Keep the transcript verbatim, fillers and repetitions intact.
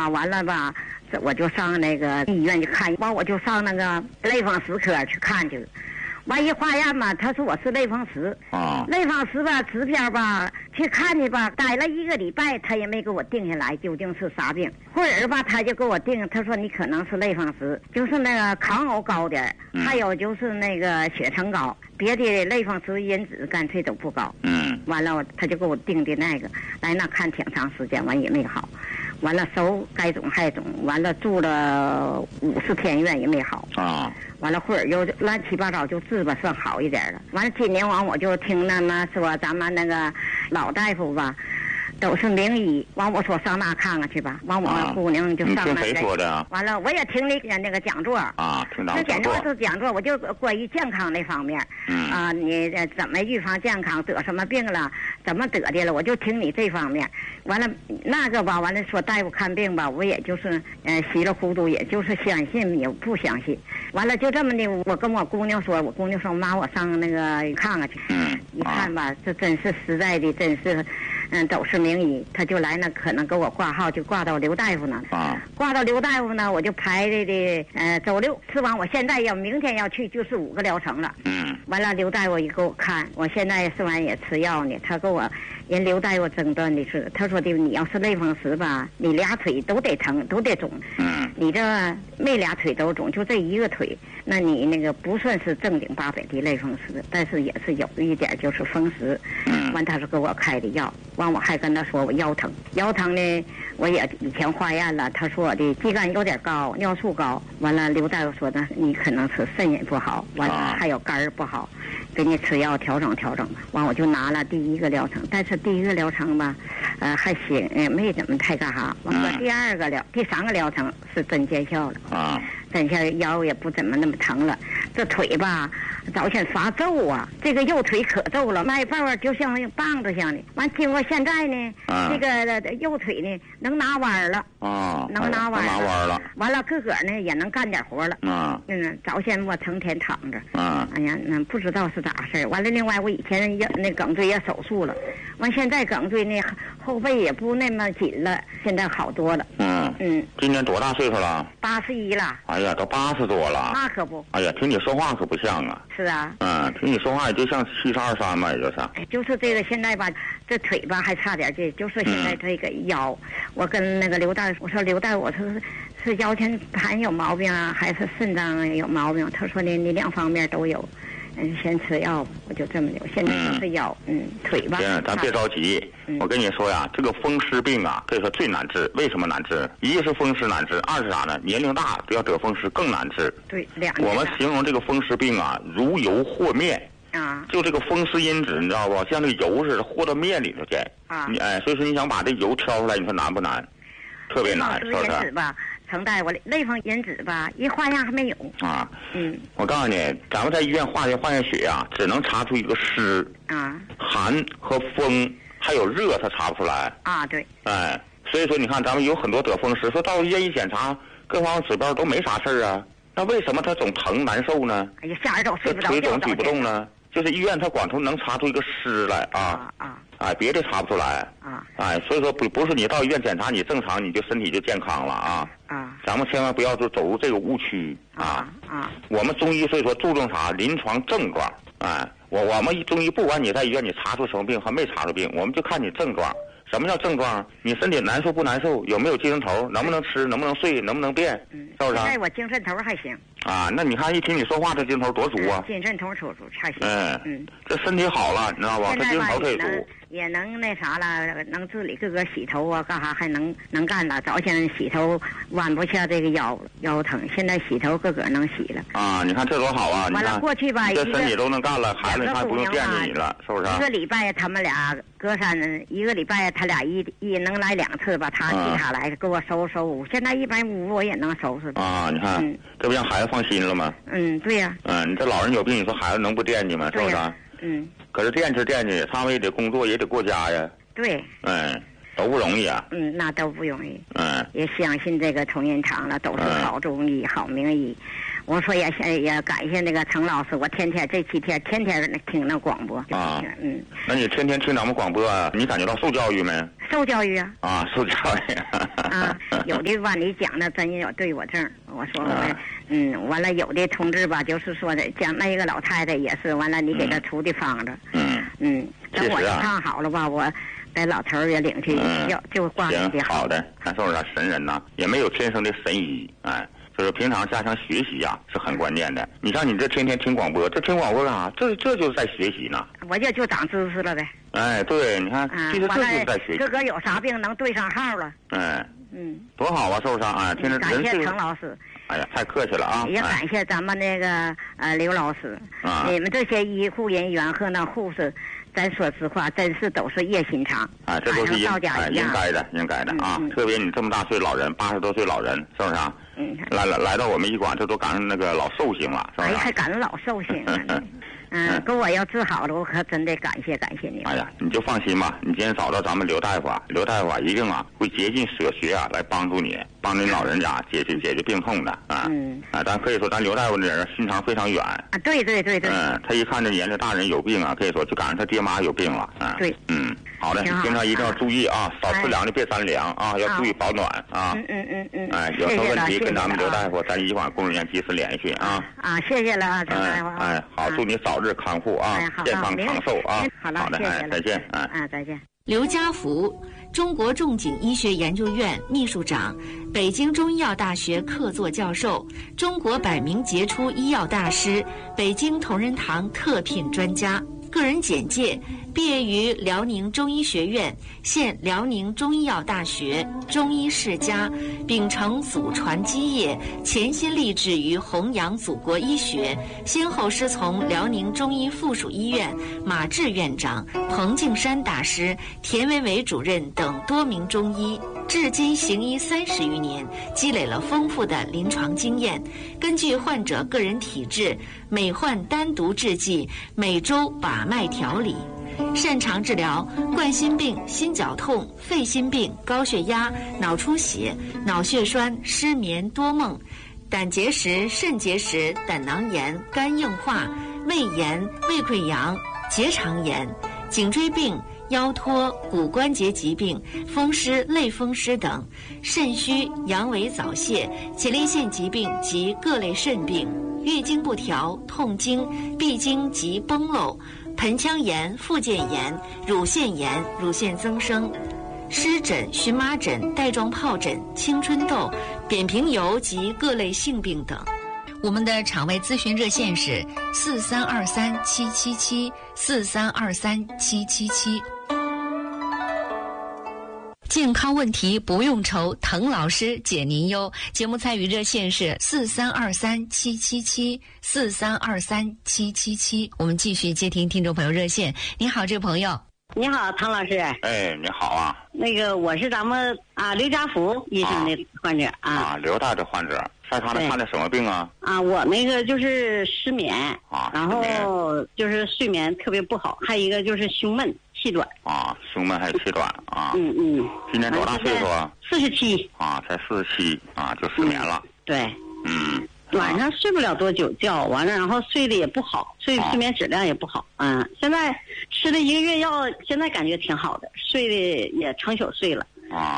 吧，完了吧，这我就上那个医院去看，完我就上那个类风湿科去看去。完一化验嘛，他说我是类风湿。 啊。 类风湿吧，指标吧，去看去吧，待了一个礼拜，他也没给我定下来究竟是啥病。后儿吧，他就给我定，他说你可能是类风湿，就是那个抗欧高点， 嗯、 还有就是那个血层高，别的类风湿因子干脆都不高。 嗯。 完了，他就给我定的那个，来那看挺长时间，完也没好。完了手该肿还肿，完了住了五十天院也没好。 啊。 完了会儿又乱七八糟就治吧，算好一点了。完了今年完我就听那么说咱们那个老大夫吧，都是名医。完我说上那看看去吧。完我姑娘就上那。 你听谁说的啊？ 完了我也听那个那个讲座。 啊，听讲座。 这讲座是讲座，我就关于健康那方面。 嗯。 啊，你怎么预防健康，得什么病了，怎么得的了，我就听你这方面。完了那个吧，完了说大夫看病吧，我也就是呃稀里糊涂，也就是相信也不相信。完了就这么的，我跟我姑娘说，我姑娘说妈，我上那个看看去。 嗯。 一看吧，这真是实在的，真是，嗯，都是名医。他就来那，可能给我挂号，就挂到刘大夫那。 啊。 挂到刘大夫呢，我就排的的，呃，周六吃完，我现在要明天要去，就是五个疗程了。 嗯。 完了，刘大夫一给我看，我现在吃完也吃药呢。他给我人刘大夫诊断的是，他说的你要是类风湿吧，你俩腿都得疼，都得肿。 嗯。 你这没俩腿都肿，就这一个腿，那你那个不算是正经八百的类风湿，但是也是有一点就是风湿。 嗯。 完，他是给我开的药，完我还跟他说我腰疼，腰疼呢，我也以前化验了，他说我的肌酐有点高，尿素高。完了，刘大夫说的你可能是肾也不好，完了还有肝儿不好，给你吃药调整调整吧。完我就拿了第一个疗程，但是第一个疗程吧，呃还行，也没怎么太干啥。完了第二个疗，第三个疗程是真见效了。 啊。 真下腰也不怎么那么疼了，这腿吧早先发皱啊，这个右腿可皱了，迈步就像棒子像的。完经过现在呢， 啊、 这个右腿呢能拿弯了。 啊。 能拿弯了。 拿弯了。 完了个个呢也能干点活了。 啊。 嗯，早先我成天躺着。 啊。 哎呀，那不知道是咋事儿。完了，另外我以前也那颈椎也手术了，完现在颈椎呢后背也不那么紧了，现在好多了。 嗯。 嗯。 今年多大岁数了？ 八十一了。 哎呀，都八十多了。 那可不。 哎呀，听你说话可不像啊。 是啊。 嗯，听你说话也就像七十二三嘛，也就是。 就是这个现在吧，这腿吧还差点劲，就是现在这个腰，嗯、我跟那个刘大夫我说刘大夫，我说是腰间盘有毛病啊，还是肾脏有毛病？他说呢，你两方面都有。嗯，先吃药，我就这么的。现在就是腰，嗯，嗯腿吧。 行，咱别着急。嗯、我跟你说呀，这个风湿病啊，可以说最难治。为什么难治？一是风湿难治，二是啥呢？年龄大要得风湿更难治。 对，两。 我们形容这个风湿病啊，如油和面。 啊。 就这个风湿因子，你知道不？像这个油似的和到面里头去。 啊。 你哎，所以说你想把这油挑出来，你说难不难？特别难，是不是？ 程大夫，类风因子吧，一化验还没有啊。 嗯， 我告诉你，咱们在医院化验化验血啊，只能查出一个湿啊、 寒和风，还有热，它查不出来啊。对， 哎，所以说你看，咱们有很多得风湿，说到医院一检查，各方面指标都没啥事儿啊，那为什么他总疼难受呢？ 哎呀，下人都睡不着觉，腿总举不动呢？就是医院他光头能查出一个湿来啊啊啊。 哎，别的查不出来啊！ 哎，所以说不不是你到医院检查你正常，你就身体就健康了啊！ 啊！ 咱们千万不要就走入这个误区啊！啊！ 我们中医所以说注重啥？临床症状。哎，我我们中医不管你在医院你查出什么病和没查出病，我们就看你症状。什么叫症状？你身体难受不难受？有没有精神头？能不能吃？能不能睡？能不能变？ 嗯， 是不是？ 现在我精神头还行。 啊，那你看一听你说话，这精神头多足啊！ 精神头头足还行。 嗯嗯， 这身体好了，你知道吧？这精神头可以足。 也能那啥了，能自己个个洗头啊，干啥还能能干了。早先洗头弯不下这个腰腰疼，现在洗头个个能洗了。 啊，你看这多好啊！ 完了过去吧， 这身体都能干了，孩子还不用惦记你了，是不是？ 一个礼拜他们俩隔三一个礼拜他俩一一能来两次吧，他替他来给我收拾收屋。现在一般屋我也能收拾。 啊，你看， 嗯、 这不让孩子放心了吗？ 嗯，对呀、 啊。嗯，你这老人有病，你说孩子能不惦记吗？是不是？ 嗯。 可是惦记惦记，他们也得工作，也得过家呀。 对。 嗯，都不容易啊。 嗯，那都不容易。 嗯。 也相信这个同仁堂了，都是好中医、嗯、好名医。 我说也也感谢那个陈老师，我天天这七天天天听那广播啊。 嗯， 那你天天听咱们广播啊，你感觉到受教育没？ 受教育啊。 啊，受教育。 啊，有的吧，你讲的真有对我正，我说我。啊嗯，完了，有的同志吧，就是说的，讲那一个老太太也是，完了你给她出的方子， 嗯嗯，等我一啊、 唱好了吧，我把老头儿也领去， 嗯、 就就挂那的好的，看受啥神人呐，也没有天生的神医，哎，就是平常加强学习呀、啊、是很关键的。你像你这天天听广播，这听广播干啥？这这就是在学习呢。 我这就长知识了呗。 哎，对，你看， 嗯、 其实这就是在学习。 自个儿有啥病能对上号了。 哎， 嗯， 多好啊，受伤啊，听着人感谢陈老师。 哎呀，太客气了啊！ 也感谢咱们那个呃刘老师， 啊， 你们这些医护人员和那护士，咱说实话，真是都是热心肠。 啊，这都是应哎应该的，应该的啊！ 嗯、 特别你这么大岁老人，八十多岁老人，是不是啊？ 嗯。 来来来到我们医馆，这都赶上那个老寿星了，是不是？ 哎，还赶上老寿星了。嗯，给我要治好了，我可真得感谢感谢你。 哎呀，你就放心吧，你今天找到咱们刘大夫啊，刘大夫啊，一定啊会竭尽舍学啊来帮助你，帮您老人家解决解决病痛的啊。 嗯。 啊，咱可以说咱刘大夫这人心肠非常远。 啊，对对对对。 嗯，他一看这年龄大人有病啊，可以说就赶上他爹妈有病了啊。 对。 嗯，好的，经常一定要注意啊，少吃凉的别沾凉啊，要注意保暖啊。 嗯嗯嗯嗯。 哎，有什么问题跟咱们刘大夫、咱医馆工作人员及时联系啊。 啊，谢谢了啊，陈大夫。 哎，好，祝你早日康复啊。健康长寿啊！ 好了， 好的，哎，再见，哎， 啊，再见。 刘家福，中国仲景医学研究院秘书长，北京中医药大学客座教授，中国百名杰出医药大师，北京同仁堂特聘专家。个人简介：毕业于辽宁中医学院，现辽宁中医药大学中医世家，秉承祖传基业，潜心立志于弘扬祖国医学，先后师从辽宁中医附属医院马志院长、彭敬山大师、田维伟主任等多名中医，至今行医三十余年，积累了丰富的临床经验。根据患者个人体质，每患单独制剂，每周把脉调理。擅长治疗冠心病、心绞痛、肺心病、高血压、脑出血、脑血栓、失眠、多梦、胆结石、肾结石、胆囊炎、肝硬化、胃炎、胃溃疡、结肠炎、颈椎病、腰托、骨关节疾病、风湿、类风湿等，肾虚、阳痿早泄、前列腺疾病及各类肾病，月经不调、痛经、闭经及崩漏、盆腔炎、附件炎、乳腺炎、乳腺增生、湿疹、荨麻疹、带状疱疹、青春痘、扁平疣及各类性病等。我们的场外咨询热线是四三二三七七七四三二三七七七。健康问题不用愁，滕老师解您忧。节目参与热线是四三二三七七七四三二三七七七。我们继续接听听众朋友热线。你好，这位朋友。 你好，滕老师。 哎，你好啊。 那个我是咱们啊刘家福医生的患者啊。 啊，刘大的患者，在他那看的什么病啊？ 啊，我那个就是失眠啊， 然后就是睡眠特别不好，还有一个就是胸闷气短。 啊，胸闷还有气短啊。 嗯嗯。 今年多大岁数啊？ 四十七。 啊，才四十七啊，就失眠了。 嗯、对。 嗯。 晚上睡不了多久觉，完了然后睡得也不好，睡睡眠质量也不好。嗯，现在吃了一个月药，现在感觉挺好的，睡的也成宿睡了。 啊。